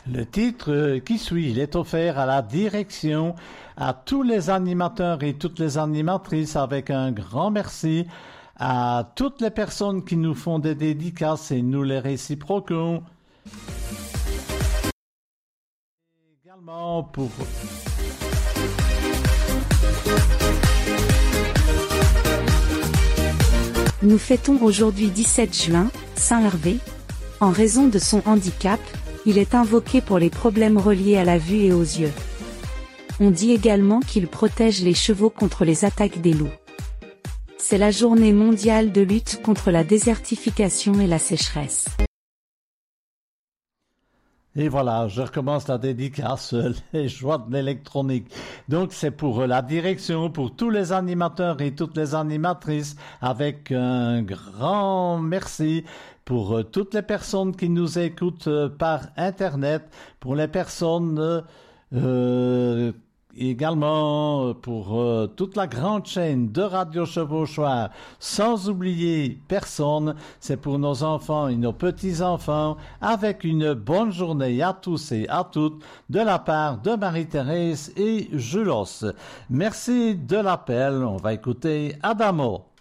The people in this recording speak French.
Le titre qui suit, il est offert à la direction, à tous les animateurs et toutes les animatrices avec un grand merci, à toutes les personnes qui nous font des dédicaces et nous les réciproquons. Également pour... Nous fêtons aujourd'hui 17 juin, Saint Hervé. En raison de son handicap, il est invoqué pour les problèmes reliés à la vue et aux yeux. On dit également qu'il protège les chevaux contre les attaques des loups. C'est la journée mondiale de lutte contre la désertification et la sécheresse. Et voilà, je recommence la dédicace, les joies de l'électronique. Donc c'est pour la direction, pour tous les animateurs et toutes les animatrices, avec un grand merci pour toutes les personnes qui nous écoutent par Internet, pour les personnes également pour toute la grande chaîne de Radio Chevauchoir, sans oublier personne, c'est pour nos enfants et nos petits-enfants, avec une bonne journée à tous et à toutes, de la part de Marie-Thérèse et Julos. Merci de l'appel, on va écouter Adamo.